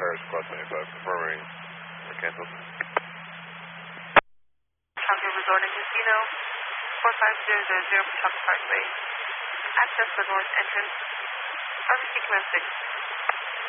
Paris Squad 25, confirming canceled. Pawtucket Resort and Casino, 45000 Pawtucket Parkway. Access the north entrance, RBC Command 6.